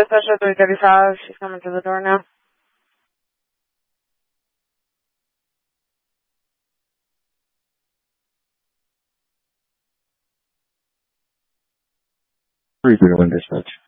Dispatcher 335. She's coming to the door now. Three zero one dispatch.